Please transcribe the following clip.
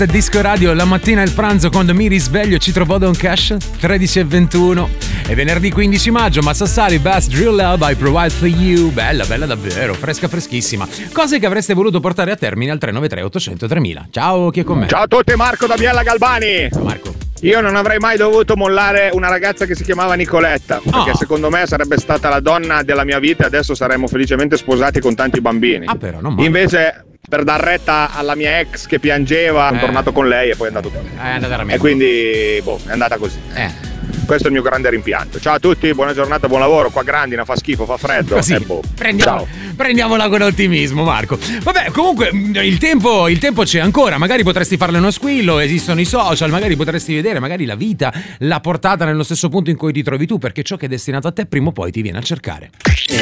Disco Radio, la mattina e il pranzo quando mi risveglio ci trovo Don Cash 13:21. È venerdì 15 maggio, Massa Sali, Best Drill Love I Provide For You. Bella, bella davvero, fresca freschissima. Cose che avreste voluto portare a termine al 393 800 3000. Ciao, chi è con me? Ciao a tutti, Marco da Biella Galbani. Ciao Marco. Io non avrei mai dovuto mollare una ragazza che si chiamava Nicoletta, perché secondo me sarebbe stata la donna della mia vita e adesso saremmo felicemente sposati con tanti bambini. Ah, però non male. Invece, per dar retta alla mia ex che piangeva, sono tornato con lei e poi è andato tutto. È andata veramente. E quindi, è andata così. Questo è il mio grande rimpianto. Ciao a tutti, buona giornata, buon lavoro. Qua Grandina fa schifo, fa freddo. Così, prendiamola con ottimismo, Marco. Vabbè, comunque il tempo c'è ancora. Magari potresti farle uno squillo, esistono i social, magari potresti vedere, magari la vita l'ha portata nello stesso punto in cui ti trovi tu, perché ciò che è destinato a te prima o poi ti viene a cercare.